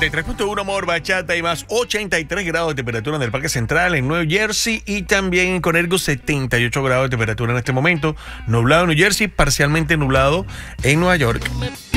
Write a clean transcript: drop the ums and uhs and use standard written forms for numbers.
93.1 Amor, Bachata y más. 83 grados de temperatura en el Parque Central en Nueva Jersey y también en Connecticut 78 grados de temperatura en este momento. Nublado en New Jersey, parcialmente nublado en Nueva York.